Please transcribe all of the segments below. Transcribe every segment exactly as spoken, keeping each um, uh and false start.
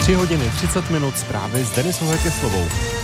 tři hodiny třicet minut zprávy s Denisou Hekeslovou.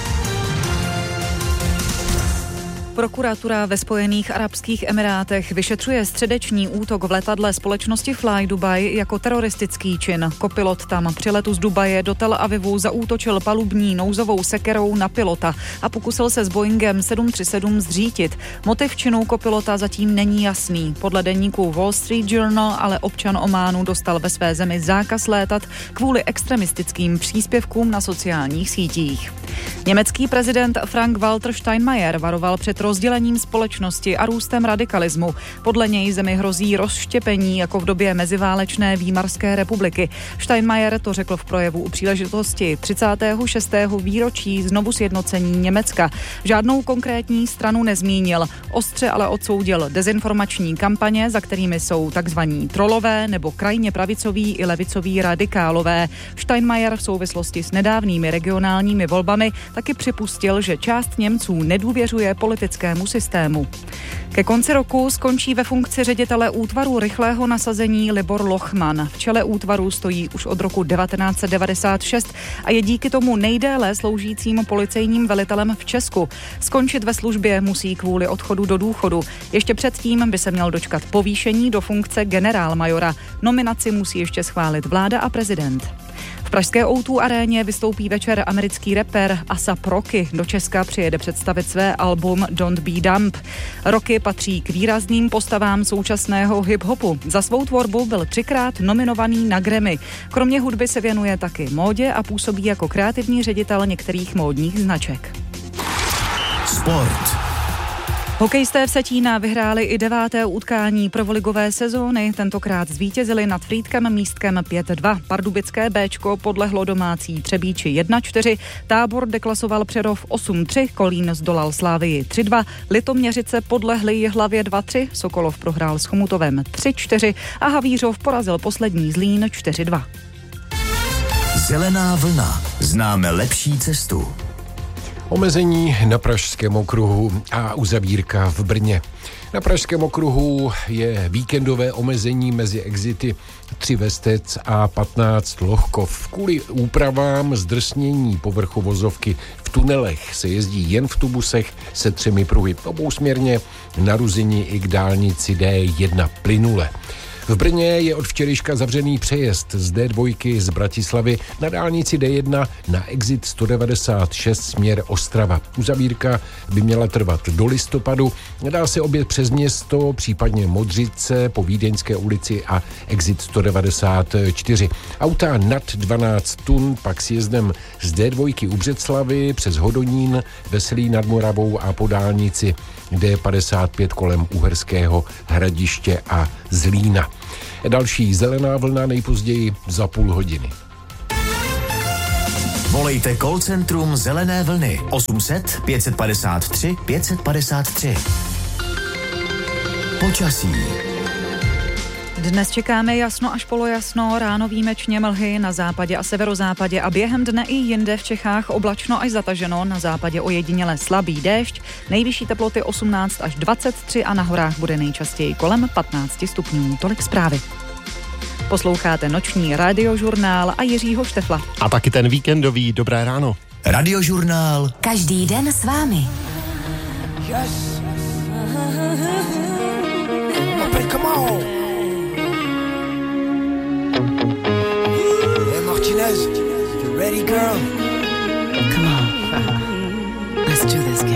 Prokuratura ve Spojených arabských emirátech vyšetřuje středeční útok v letadle společnosti Fly Dubai jako teroristický čin. Kopilot tam při letu z Dubaje do Tel Avivu zaútočil palubní nouzovou sekerou na pilota a pokusil se s Boeingem sedm tři sedm zřítit. Motiv činu kopilota zatím není jasný. Podle deníku Wall Street Journal ale občan Ománu dostal ve své zemi zákaz létat kvůli extremistickým příspěvkům na sociálních sítích. Německý prezident Frank-Walter Steinmeier varoval před rozdělením společnosti a růstem radikalismu. Podle něj zemi hrozí rozštěpení jako v době meziválečné Výmarské republiky. Steinmeier to řekl v projevu u příležitosti třicátého šestého výročí znovu sjednocení Německa. Žádnou konkrétní stranu nezmínil. Ostře ale odsoudil dezinformační kampaně, za kterými jsou takzvaní trolové nebo krajně pravicoví i levicoví radikálové. Steinmeier v souvislosti s nedávnými regionálními volbami taky připustil, že část Němců nedůvěřuje politickému systému. Ke konci roku skončí ve funkci ředitele útvaru rychlého nasazení Libor Lochman. V čele útvaru stojí už od roku devatenáct set devadesát šest a je díky tomu nejdéle sloužícím policejním velitelem v Česku. Skončit ve službě musí kvůli odchodu do důchodu. Ještě předtím by se měl dočkat povýšení do funkce generálmajora. Nominaci musí ještě schválit vláda a prezident. V pražské ó dva aréně vystoupí večer americký rapper A$ej Rocky. Do Česka přijede představit své album Don't Be Dumb. Rocky patří k výrazným postavám současného hip-hopu. Za svou tvorbu byl třikrát nominovaný na Grammy. Kromě hudby se věnuje taky módě a působí jako kreativní ředitel některých módních značek. Sport. Hokejisté Vsetína vyhráli i deváté utkání prvoligové sezóny. Tentokrát zvítězili nad Frýdkem Místkem pět dva. Pardubické Béčko podlehlo domácí Třebíči jedna čtyři, Tábor deklasoval Přerov osm tři, Kolín zdolal Slávii tři dva, Litoměřice podlehly Jihlavě dva tři, Sokolov prohrál s Chomutovem tři čtyři a Havířov porazil poslední Zlín čtyři dva. Zelená vlna. Známe lepší cestu. Omezení na Pražském okruhu a uzavírka v Brně. Na Pražském okruhu je víkendové omezení mezi exity tři Vestec a patnáct Lohkov. Kvůli úpravám zdrsnění povrchu vozovky v tunelech se jezdí jen v tubusech se třemi pruhy obousměrně na Ruzyni i k dálnici D jedna plynule. V Brně je od včerejška zavřený přejezd z D dva z Bratislavy na dálnici D jedna na exit sto devadesát šest směr Ostrava. Uzavírka by měla trvat do listopadu. Dá se objet přes město, případně Modřice po Vídeňské ulici a exit sto devadesát čtyři. Auta nad dvanáct tun pak s jezdem z D dva u Břeclavy přes Hodonín, Veselí nad Moravou a po dálnici D padesát pět kolem Uherského Hradiště a Zlína. Další zelená vlna nejpozději za půl hodiny. Volejte call centrum Zelené vlny osm set pět padesát tři pět padesát tři. Počasí. Dnes čekáme jasno až polojasno, ráno výjimečně mlhy na západě a severozápadě a během dne i jinde v Čechách oblačno až zataženo, na západě ojediněle slabý déšť, nejvyšší teploty osmnáct až dvacet tři a na horách bude nejčastěji kolem patnáct stupňů. Tolik zprávy. Posloucháte noční radiožurnál a Jiřího Štefla. A taky ten víkendový Dobré ráno. Radiožurnál. Každý den s vámi. Yes. Come on. Hey Martinez, you ready, girl? Come on. Let's do this.